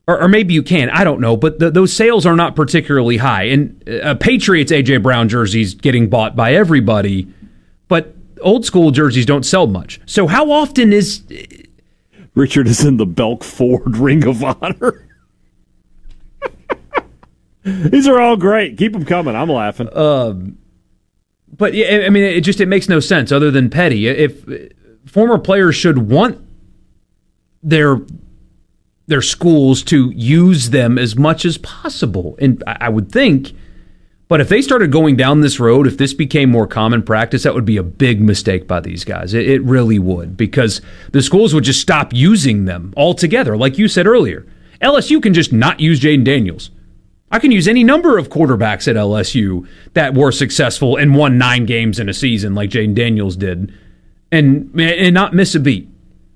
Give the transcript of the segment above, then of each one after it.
Or maybe you can. I don't know. But those sales are not particularly high. And Patriots A.J. Brown jerseys getting bought by everybody. But old school jerseys don't sell much. So how often is... Richard is in the Belk Ford Ring of Honor. These are all great. Keep them coming. I'm laughing. But, I mean, it makes no sense other than petty. If former players should want their schools to use them as much as possible. And I would think, but if they started going down this road, if this became more common practice, that would be a big mistake by these guys. It really would, because the schools would just stop using them altogether. Like you said earlier, LSU can just not use Jaden Daniels. I can use any number of quarterbacks at LSU that were successful and won 9 games in a season like Jaden Daniels did and not miss a beat.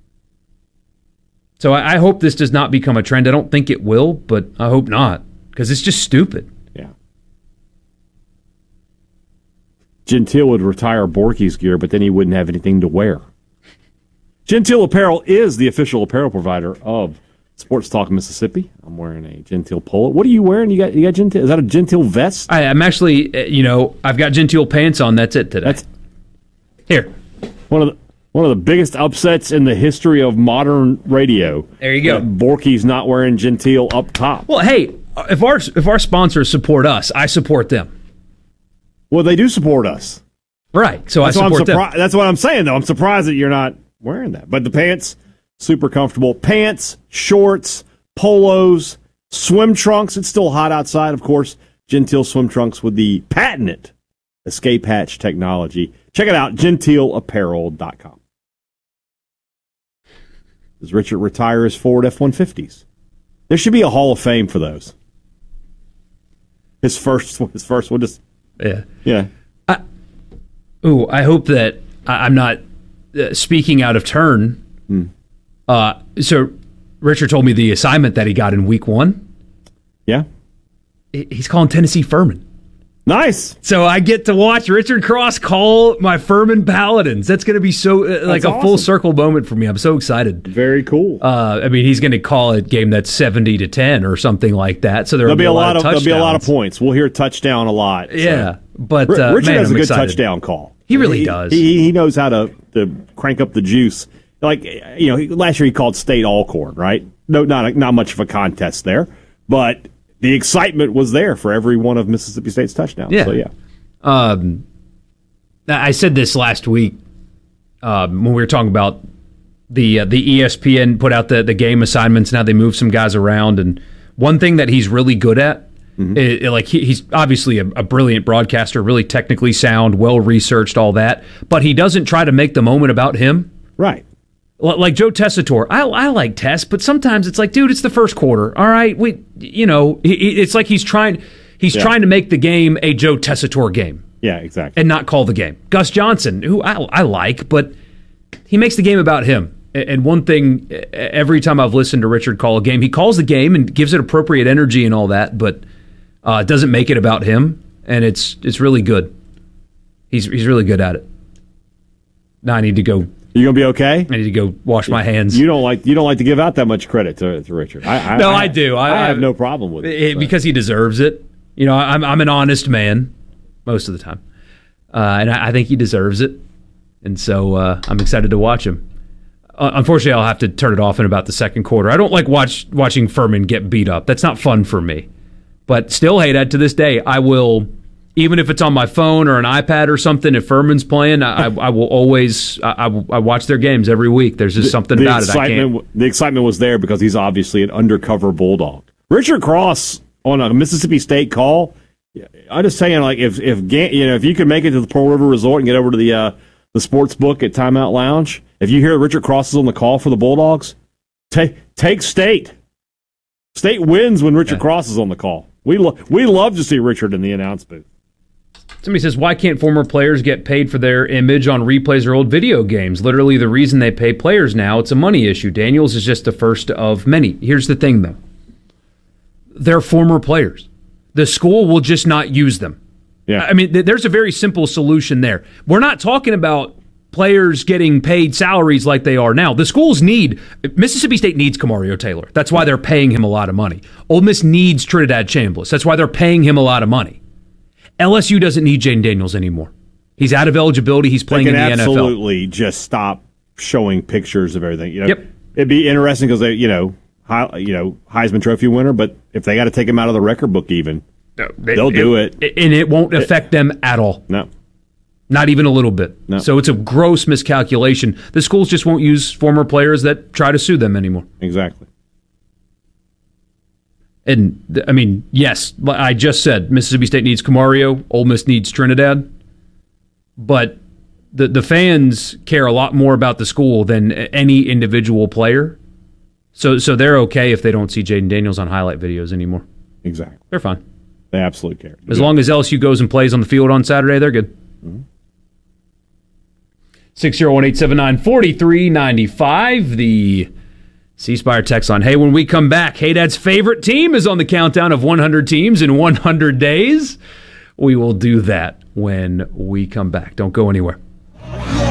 So I hope this does not become a trend. I don't think it will, but I hope not, because it's just stupid. Yeah. Gentile would retire Borky's gear, but then he wouldn't have anything to wear. Gentile Apparel is the official apparel provider of Sports Talk Mississippi. I'm wearing a Gentile polo. What are you wearing? You got Gentile? Is that a Gentile vest? I'm actually, I've got Gentile pants on. That's it today. Here. One of the biggest upsets in the history of modern radio. There you go. Borky's not wearing Gentile up top. Well, hey, if our sponsors support us, I support them. Well, they do support us. Right. So I support them. That's what I'm saying, though. I'm surprised that you're not wearing that. But the pants, super comfortable. Pants, shorts, polos, swim trunks. It's still hot outside, of course. Gentile swim trunks with the patented escape hatch technology. Check it out, gentileapparel.com. Does Richard retire his Ford F-150s? There should be a Hall of Fame for those. His first one just... Yeah. I hope that I'm not speaking out of turn. So Richard told me the assignment that he got in week 1. Yeah. He's calling Tennessee Furman. Nice. So I get to watch Richard Cross call my Furman Paladins. That's going to be so like a full circle moment for me. I'm so excited. Very cool. I mean, he's going to call a game that's 70-10 or something like that. So there'll be a lot of touchdowns. There'll be a lot of points. We'll hear touchdown a lot. So. Yeah, but Richard has a good excited. touchdown call. He really does. He knows how to crank up the juice. Like last year he called State Alcorn, right? No, not much of a contest there, but the excitement was there for every one of Mississippi State's touchdowns. Yeah. So, yeah. I said this last week when we were talking about the ESPN put out the game assignments and how they move some guys around. And one thing that he's really good at, he's obviously a brilliant broadcaster, really technically sound, well-researched, all that. But he doesn't try to make the moment about him. Right. Like Joe Tessitore, I like Tess, but sometimes it's like, dude, it's the first quarter. All right, it's like he's trying to make the game a Joe Tessitore game. Yeah, exactly. And not call the game. Gus Johnson, who I like, but he makes the game about him. And one thing, every time I've listened to Richard call a game, he calls the game and gives it appropriate energy and all that, but doesn't make it about him, and it's really good. He's really good at it. Now I need to go. You gonna be okay? I need to go wash my hands. You don't like to give out that much credit to Richard. I do. I have no problem with it because he deserves it. I'm an honest man most of the time, and I think he deserves it. And so I'm excited to watch him. Unfortunately, I'll have to turn it off in about the second quarter. I don't like watching Furman get beat up. That's not fun for me. But still, hey, Dad, to this day, I will. Even if it's on my phone or an iPad or something, if Furman's playing, I will always I watch their games every week. There's just something about it. The excitement was there because he's obviously an undercover Bulldog. Richard Cross on a Mississippi State call. I'm just saying, like if you could make it to the Pearl River Resort and get over to the sports book at Timeout Lounge, if you hear Richard Cross is on the call for the Bulldogs, take State. State wins when Richard Cross is on the call. We love to see Richard in the announce booth. Somebody says, why can't former players get paid for their image on replays or old video games? Literally the reason they pay players now, it's a money issue. Daniels is just the first of many. Here's the thing, though. They're former players. The school will just not use them. Yeah. I mean, there's a very simple solution there. We're not talking about players getting paid salaries like they are now. The schools Mississippi State needs Camario Taylor. That's why they're paying him a lot of money. Ole Miss needs Trinidad Chambliss. That's why they're paying him a lot of money. LSU doesn't need Jaden Daniels anymore. He's out of eligibility. He's playing in the NFL. Absolutely just stop showing pictures of everything. Yep. It'd be interesting because they, Heisman Trophy winner, but if they got to take him out of the record book even, they'll do it. And it won't affect them at all. No. Not even a little bit. No. So it's a gross miscalculation. The schools just won't use former players that try to sue them anymore. Exactly. And, I mean, yes, I just said Mississippi State needs Camario, Ole Miss needs Trinidad, but the fans care a lot more about the school than any individual player. So they're okay if they don't see Jaden Daniels on highlight videos anymore. Exactly. They're fine. They absolutely care. As long as LSU goes and plays on the field on Saturday, they're good. 601-879-4395, the C Spire text line. Hey, when we come back, Hey Dad's favorite team is on the countdown of 100 teams in 100 days. We will do that when we come back. Don't go anywhere.